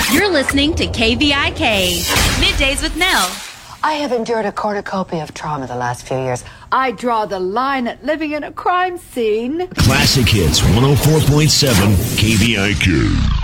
You're listening to KVIK, Middays with Nell. I have endured a cornucopia of trauma the last few years. I draw the line at living in a crime scene. Classic Hits 104.7 KVIK.